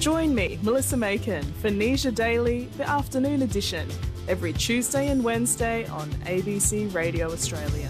Join me, Melissa Macon, for Nisha Daily, the afternoon edition, every Tuesday and Wednesday on ABC Radio Australia.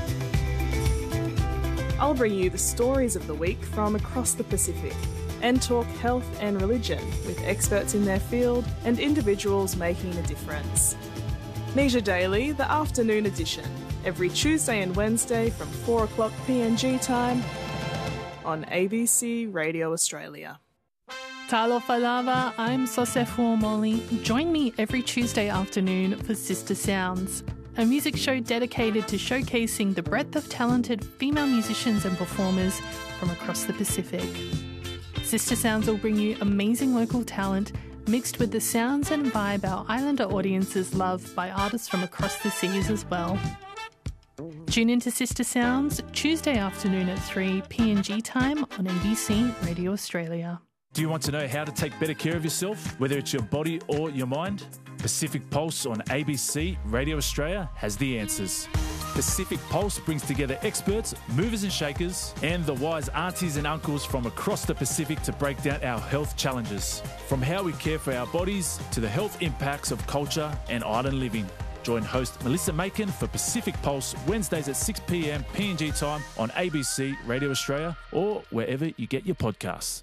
I'll bring you the stories of the week from across the Pacific and talk health and religion with experts in their field and individuals making a difference. Nisha Daily, the afternoon edition, every Tuesday and Wednesday from 4 o'clock PNG time on ABC Radio Australia. Talofa lava, I'm Sosefo Molly. Join me every Tuesday afternoon for Sister Sounds, a music show dedicated to showcasing the breadth of talented female musicians and performers from across the Pacific. Sister Sounds will bring you amazing local talent mixed with the sounds and vibe our islander audiences love by artists from across the seas as well. Tune into Sister Sounds Tuesday afternoon at 3 PNG time on ABC Radio Australia. Do you want to know how to take better care of yourself, whether it's your body or your mind? Pacific Pulse on ABC Radio Australia has the answers. Pacific Pulse brings together experts, movers and shakers, and the wise aunties and uncles from across the Pacific to break down our health challenges. From how we care for our bodies to the health impacts of culture and island living. Join host Melissa Macon for Pacific Pulse Wednesdays at 6 p.m. PNG time on ABC Radio Australia or wherever you get your podcasts.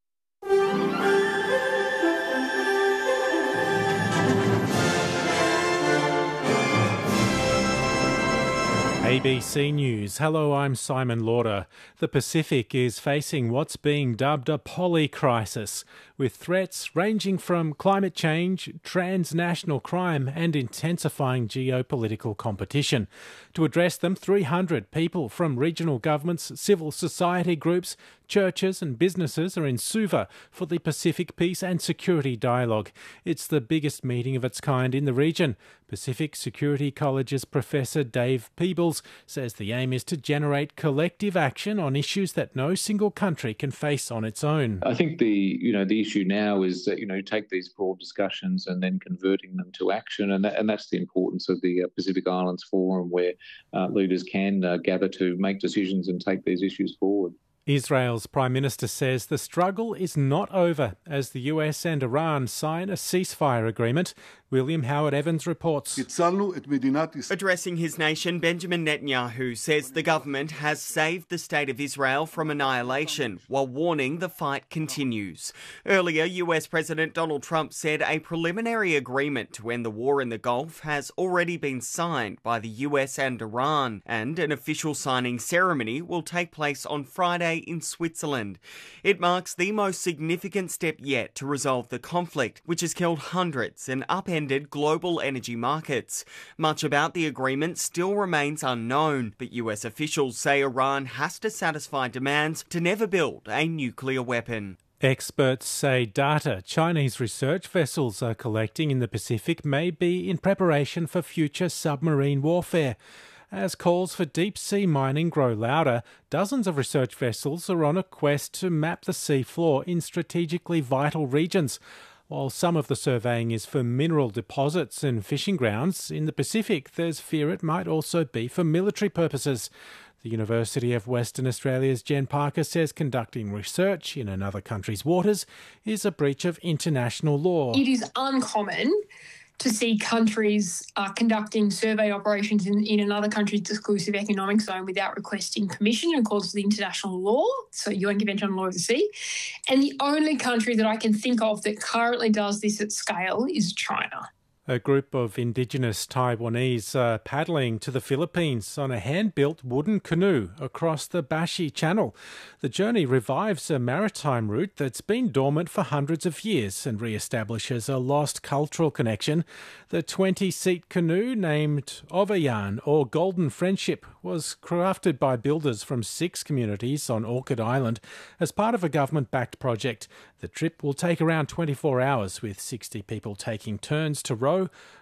ABC News. Hello, I'm Simon Lauder. The Pacific is facing what's being dubbed a polycrisis, with threats ranging from climate change, transnational crime and intensifying geopolitical competition. To address them, 300 people from regional governments, civil society groups, churches and businesses are in Suva for the Pacific Peace and Security Dialogue. It's the biggest meeting of its kind in the region. Pacific Security College's Professor Dave Peebles says the aim is to generate collective action on issues that no single country can face on its own. I think the issue now is that, take these broad discussions and then converting them to action. And that's the importance of the Pacific Islands Forum, where leaders can gather to make decisions and take these issues forward. Israel's Prime Minister says the struggle is not over as the US and Iran sign a ceasefire agreement. William Howard Evans reports. Addressing his nation, Benjamin Netanyahu says the government has saved the state of Israel from annihilation, while warning the fight continues. Earlier, US President Donald Trump said a preliminary agreement to end the war in the Gulf has already been signed by the US and Iran, and an official signing ceremony will take place on Friday in Switzerland. It marks the most significant step yet to resolve the conflict, which has killed hundreds and upended global energy markets. Much about the agreement still remains unknown, but US officials say Iran has to satisfy demands to never build a nuclear weapon. Experts say data Chinese research vessels are collecting in the Pacific may be in preparation for future submarine warfare. As calls for deep-sea mining grow louder, dozens of research vessels are on a quest to map the sea floor in strategically vital regions. While some of the surveying is for mineral deposits and fishing grounds, in the Pacific there's fear it might also be for military purposes. The University of Western Australia's Jen Parker says conducting research in another country's waters is a breach of international law. It is uncommon to see countries conducting survey operations in another country's exclusive economic zone without requesting permission in accordance with international law, so UN Convention on Law of the Sea. And the only country that I can think of that currently does this at scale is China. A group of Indigenous Taiwanese are paddling to the Philippines on a hand-built wooden canoe across the Bashi Channel. The journey revives a maritime route that's been dormant for hundreds of years and re-establishes a lost cultural connection. The 20-seat canoe, named Ovayan, or Golden Friendship, was crafted by builders from 6 communities on Orchid Island as part of a government-backed project. The trip will take around 24 hours, with 60 people taking turns to row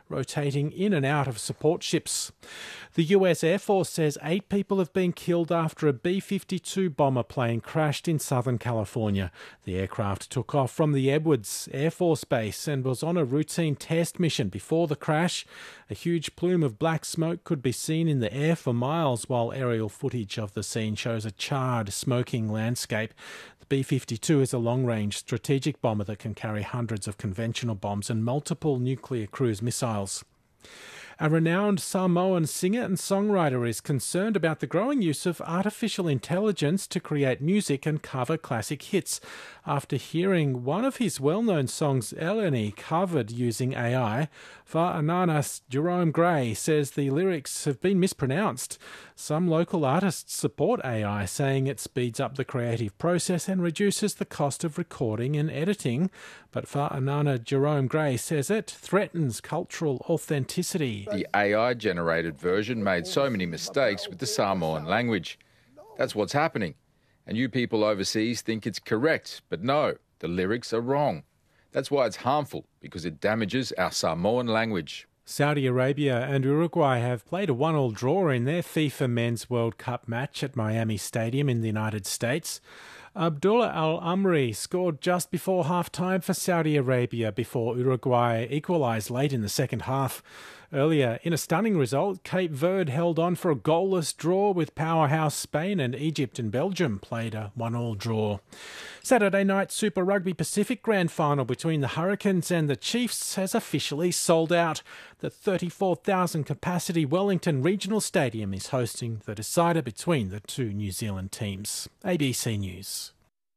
rotating in and out of support ships. The US Air Force says 8 people have been killed after a B-52 bomber plane crashed in Southern California. The aircraft took off from the Edwards Air Force Base and was on a routine test mission before the crash. A huge plume of black smoke could be seen in the air for miles, while aerial footage of the scene shows a charred, smoking landscape. The B-52 is a long-range strategic bomber that can carry hundreds of conventional bombs and multiple nuclear cruise missiles. A renowned Samoan singer and songwriter is concerned about the growing use of artificial intelligence to create music and cover classic hits. After hearing one of his well-known songs, Eleni, covered using AI, Fa'ananas Jerome Gray says the lyrics have been mispronounced. Some local artists support AI, saying it speeds up the creative process and reduces the cost of recording and editing. But Fa'anana Jerome Gray says it threatens cultural authenticity. The AI-generated version made so many mistakes with the Samoan language. That's what's happening. And you people overseas think it's correct, but no, the lyrics are wrong. That's why it's harmful, because it damages our Samoan language. Saudi Arabia and Uruguay have played a 1-1 draw in their FIFA Men's World Cup match at Miami Stadium in the United States. Abdullah Al-Amri scored just before half-time for Saudi Arabia before Uruguay equalised late in the second half. Earlier, in a stunning result, Cape Verde held on for a goalless draw with powerhouse Spain, and Egypt and Belgium played a 1-1 draw. Saturday night Super Rugby Pacific Grand Final between the Hurricanes and the Chiefs has officially sold out. The 34,000 capacity Wellington Regional Stadium is hosting the decider between the two New Zealand teams. ABC News.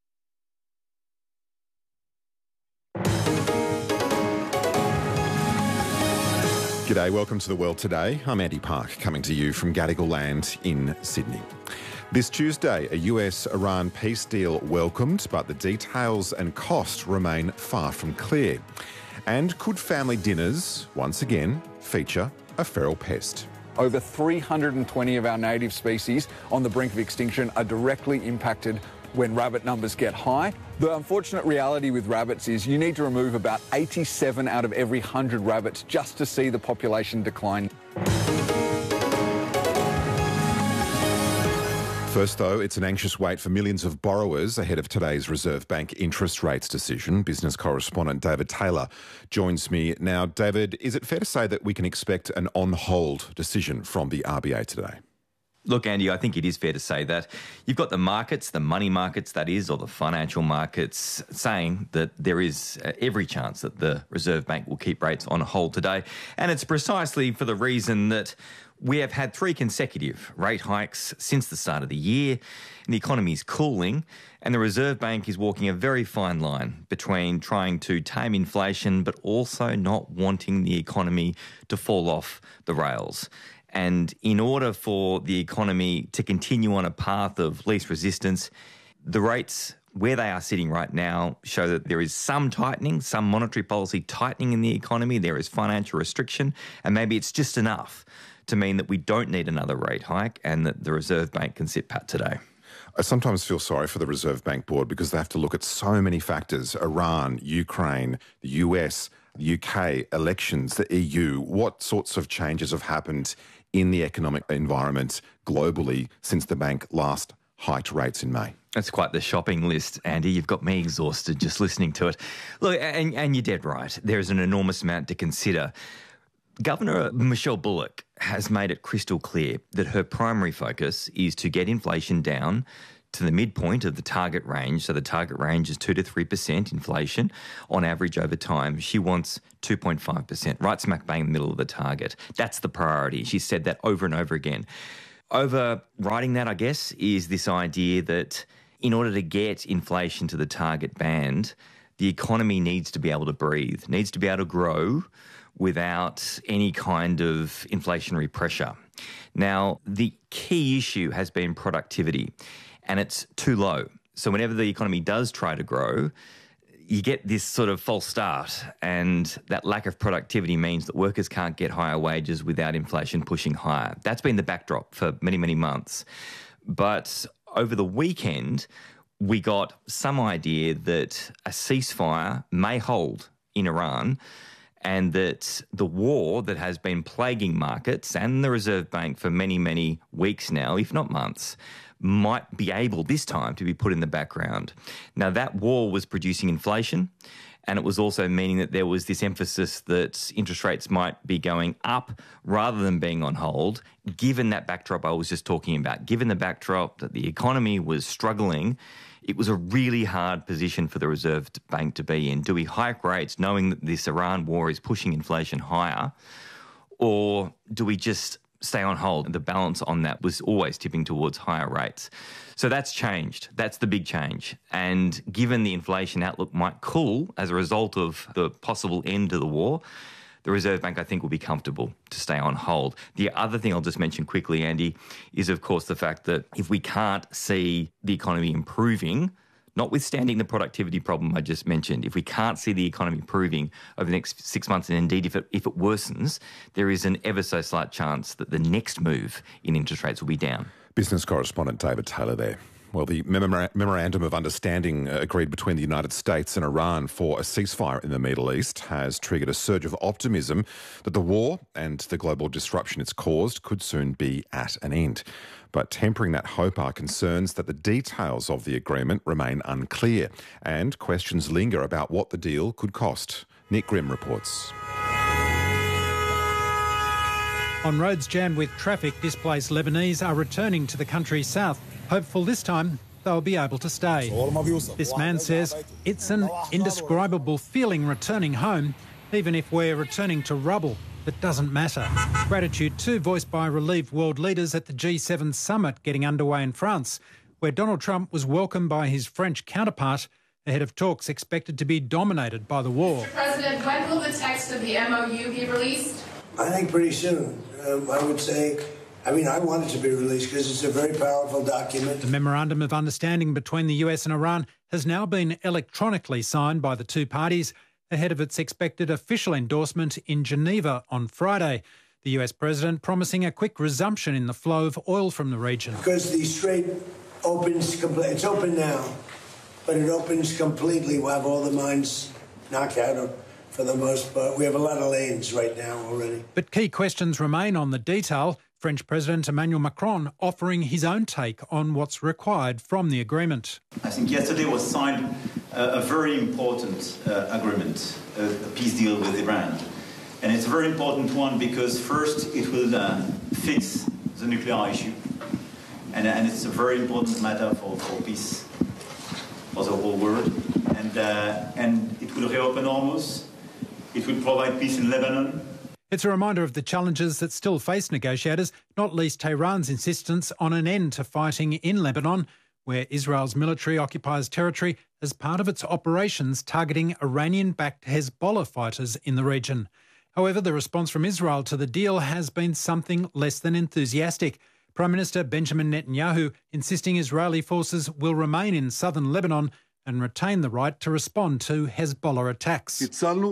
G'day, welcome to The World Today. I'm Andy Park, coming to you from Gadigal Land in Sydney. This Tuesday, a US-Iran peace deal welcomed, but the details and cost remain far from clear. And could family dinners, once again, feature a feral pest? Over 320 of our native species on the brink of extinction are directly impacted when rabbit numbers get high. The unfortunate reality with rabbits is you need to remove about 87 out of every 100 rabbits just to see the population decline. First, though, it's an anxious wait for millions of borrowers ahead of today's Reserve Bank interest rates decision. Business correspondent David Taylor joins me now. David, is it fair to say that we can expect an on-hold decision from the RBA today? Look, Andy, I think it is fair to say that you've got the markets, the money markets, that is, or the financial markets, saying that there is every chance that the Reserve Bank will keep rates on hold today. And it's precisely for the reason that we have had 3 consecutive rate hikes since the start of the year, and the economy is cooling, and the Reserve Bank is walking a very fine line between trying to tame inflation but also not wanting the economy to fall off the rails. And in order for the economy to continue on a path of least resistance, the rates where they are sitting right now show that there is some tightening, some monetary policy tightening in the economy. There is financial restriction, and maybe it's just enough to mean that we don't need another rate hike and that the Reserve Bank can sit pat today. I sometimes feel sorry for the Reserve Bank board because they have to look at so many factors: Iran, Ukraine, the US, the UK, elections, the EU. What sorts of changes have happened in the economic environment globally since the bank last hiked rates in May? That's quite the shopping list, Andy. You've got me exhausted just listening to it. Look, and you're dead right. There is an enormous amount to consider. Governor Michelle Bullock has made it crystal clear that her primary focus is to get inflation down to the midpoint of the target range. So the target range is 2 to 3% inflation on average over time. She wants 2.5%, right smack bang in the middle of the target. That's the priority. She said that over and over again. Overriding that, I guess, is this idea that in order to get inflation to the target band, the economy needs to be able to breathe, needs to be able to grow without any kind of inflationary pressure. Now, the key issue has been productivity, and it's too low. So whenever the economy does try to grow, you get this sort of false start, and that lack of productivity means that workers can't get higher wages without inflation pushing higher. That's been the backdrop for many, many months. But over the weekend, we got some idea that a ceasefire may hold in Iran, and that the war that has been plaguing markets and the Reserve Bank for many, many weeks now, if not months, might be able this time to be put in the background. Now, that war was producing inflation, and it was also meaning that there was this emphasis that interest rates might be going up rather than being on hold, given that backdrop I was just talking about. Given the backdrop that the economy was struggling, it was a really hard position for the Reserve Bank to be in. Do we hike rates knowing that this Iran war is pushing inflation higher, or do we just stay on hold? The balance on that was always tipping towards higher rates. So that's changed. That's the big change. And given the inflation outlook might cool as a result of the possible end to the war, the Reserve Bank, I think, will be comfortable to stay on hold. The other thing I'll just mention quickly, Andy, is, of course, the fact that if we can't see the economy improving, notwithstanding the productivity problem I just mentioned, if we can't see the economy improving over the next 6 months, and indeed if it worsens, there is an ever so slight chance that the next move in interest rates will be down. Business correspondent David Taylor there. Well, the Memorandum of Understanding agreed between the United States and Iran for a ceasefire in the Middle East has triggered a surge of optimism that the war and the global disruption it's caused could soon be at an end. But tempering that hope are concerns that the details of the agreement remain unclear and questions linger about what the deal could cost. Nick Grimm reports. On roads jammed with traffic, displaced Lebanese are returning to the country's south. Hopeful this time they'll be able to stay. This man says it's an indescribable feeling returning home, even if we're returning to rubble. It doesn't matter. Gratitude too voiced by relieved world leaders at the G7 summit getting underway in France, where Donald Trump was welcomed by his French counterpart ahead of talks expected to be dominated by the war. Mr. President, when will the text of the MOU be released? I think pretty soon. I would say, I want it to be released because it's a very powerful document. The Memorandum of Understanding between the US and Iran has now been electronically signed by the two parties ahead of its expected official endorsement in Geneva on Friday. The US President promising a quick resumption in the flow of oil from the region. Because the strait opens completely. It's open now, but it opens completely. We'll have all the mines knocked out for the most part. We have a lot of lanes right now already. But key questions remain on the detail. French President Emmanuel Macron offering his own take on what's required from the agreement. I think yesterday was signed a very important agreement, a peace deal with Iran. And it's a very important one because first it will fix the nuclear issue. And it's a very important matter for peace for the whole world. And it will reopen Hormuz. It will provide peace in Lebanon. It's a reminder of the challenges that still face negotiators, not least Tehran's insistence on an end to fighting in Lebanon, where Israel's military occupies territory as part of its operations targeting Iranian-backed Hezbollah fighters in the region. However, the response from Israel to the deal has been something less than enthusiastic. Prime Minister Benjamin Netanyahu insisting Israeli forces will remain in southern Lebanon and retain the right to respond to Hezbollah attacks.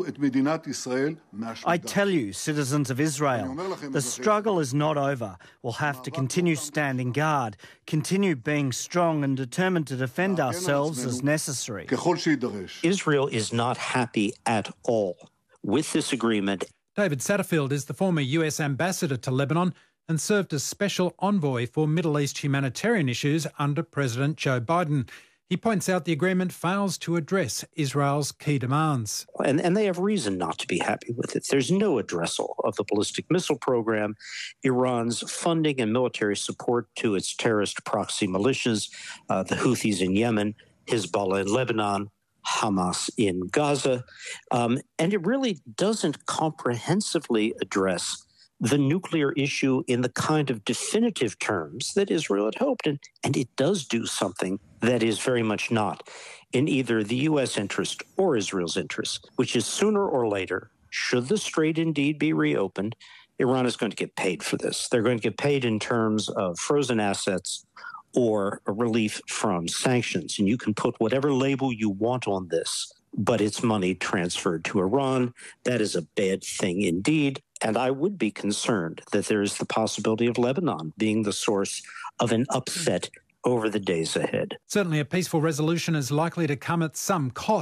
I tell you, citizens of Israel, the struggle is not over. We'll have to continue standing guard, continue being strong and determined to defend ourselves as necessary. Israel is not happy at all with this agreement. David Satterfield is the former US ambassador to Lebanon and served as special envoy for Middle East humanitarian issues under President Joe Biden. He points out the agreement fails to address Israel's key demands. And they have reason not to be happy with it. There's no addressal of the ballistic missile program, Iran's funding and military support to its terrorist proxy militias, the Houthis in Yemen, Hezbollah in Lebanon, Hamas in Gaza. And it really doesn't comprehensively address the nuclear issue in the kind of definitive terms that Israel had hoped. And it does do something that is very much not in either the U.S. interest or Israel's interest, which is sooner or later, should the strait indeed be reopened, Iran is going to get paid for this. They're going to get paid in terms of frozen assets or a relief from sanctions. And you can put whatever label you want on this, but it's money transferred to Iran. That is a bad thing indeed. And I would be concerned that there is the possibility of Lebanon being the source of an upset over the days ahead. Certainly a peaceful resolution is likely to come at some cost.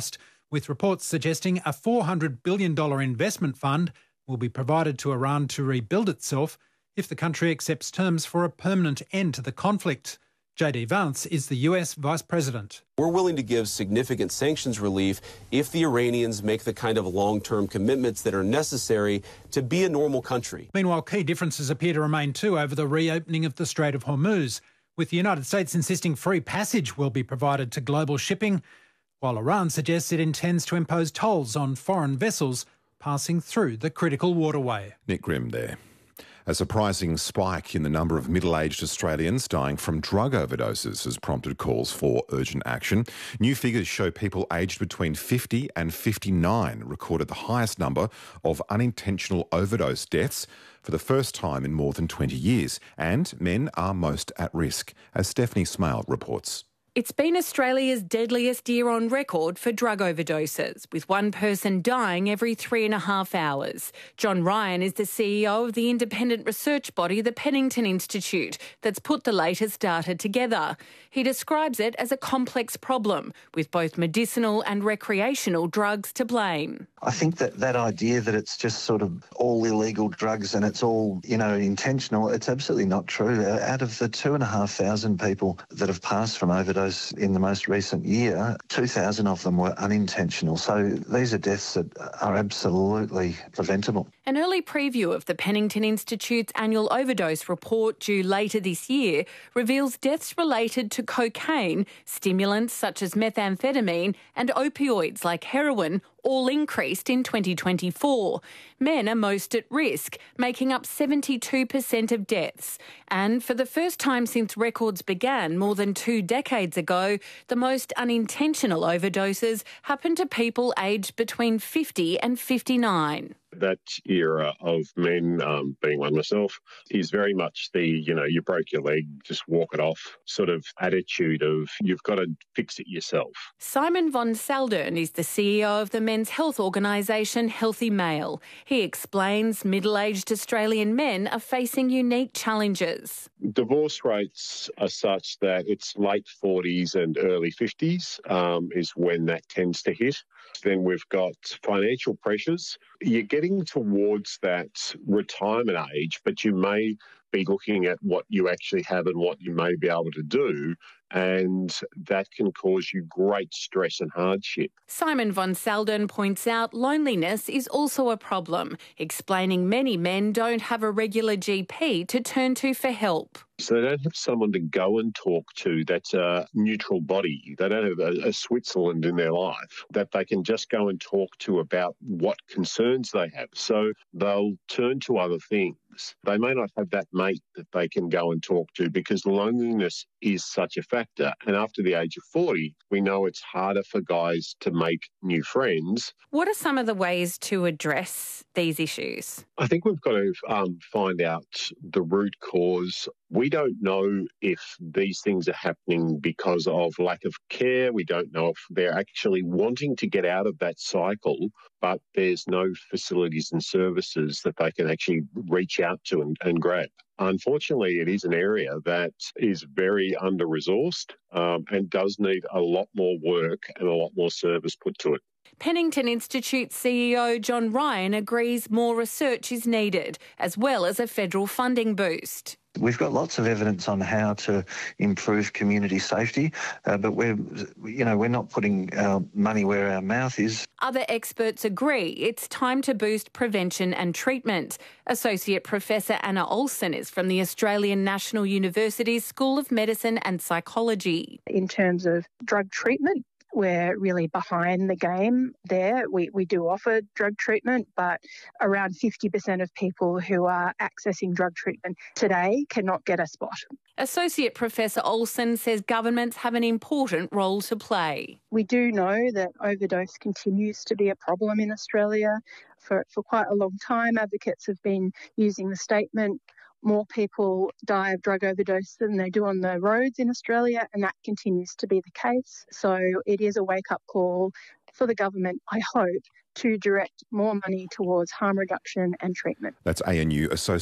with reports suggesting a $400 billion investment fund will be provided to Iran to rebuild itself if the country accepts terms for a permanent end to the conflict. JD Vance is the US Vice President. We're willing to give significant sanctions relief if the Iranians make the kind of long-term commitments that are necessary to be a normal country. Meanwhile, key differences appear to remain too over the reopening of the Strait of Hormuz, with the United States insisting free passage will be provided to global shipping, while Iran suggests it intends to impose tolls on foreign vessels passing through the critical waterway. Nick Grimm there. A surprising spike in the number of middle-aged Australians dying from drug overdoses has prompted calls for urgent action. New figures show people aged between 50 and 59 recorded the highest number of unintentional overdose deaths for the first time in more than 20 years. And men are most at risk, as Stephanie Smale reports. It's been Australia's deadliest year on record for drug overdoses, with one person dying every 3.5 hours. John Ryan is the CEO of the independent research body, the Pennington Institute, that's put the latest data together. He describes it as a complex problem, with both medicinal and recreational drugs to blame. I think that idea that it's just sort of all illegal drugs and it's all, intentional, it's absolutely not true. Out of the 2,500 people that have passed from overdose in the most recent year, 2,000 of them were unintentional. So these are deaths that are absolutely preventable. An early preview of the Pennington Institute's annual overdose report due later this year reveals deaths related to cocaine, stimulants such as methamphetamine and opioids like heroin all increased in 2024. Men are most at risk, making up 72% of deaths. And for the first time since records began more than 2 decades ago, the most unintentional overdoses happened to people aged between 50 and 59. That era of men, being one myself, is very much the, you broke your leg, just walk it off sort of attitude of you've got to fix it yourself. Simon von Saldern is the CEO of the men's health organisation Healthy Male. He explains middle-aged Australian men are facing unique challenges. Divorce rates are such that it's late 40s and early 50s is when that tends to hit. Then we've got financial pressures. You're getting towards that retirement age, but you may be looking at what you actually have and what you may be able to do, and that can cause you great stress and hardship. Simon von Saldern points out loneliness is also a problem, explaining many men don't have a regular GP to turn to for help. So they don't have someone to go and talk to that's a neutral body. They don't have a Switzerland in their life that they can just go and talk to about what concerns they have. So they'll turn to other things. They may not have that mate that they can go and talk to because loneliness is such a factor. And after the age of 40, we know it's harder for guys to make new friends. What are some of the ways to address these issues? I think we've got to find out the root cause. We don't know if these things are happening because of lack of care. We don't know if they're actually wanting to get out of that cycle, but there's no facilities and services that they can actually reach out to and grab. Unfortunately, it is an area that is very under-resourced and does need a lot more work and a lot more service put to it. Pennington Institute CEO John Ryan agrees more research is needed, as well as a federal funding boost. We've got lots of evidence on how to improve community safety, but we're not putting our money where our mouth is. Other experts agree it's time to boost prevention and treatment. Associate Professor Anna Olsen is from the Australian National University's School of Medicine and Psychology. In terms of drug treatment, we're really behind the game there. We do offer drug treatment, but around 50% of people who are accessing drug treatment today cannot get a spot. Associate Professor Olsen says governments have an important role to play. We do know that overdose continues to be a problem in Australia. For quite a long time, advocates have been using the statement, more people die of drug overdose than they do on the roads in Australia, and that continues to be the case. So it is a wake-up call for the government, I hope, to direct more money towards harm reduction and treatment. That's ANU Associate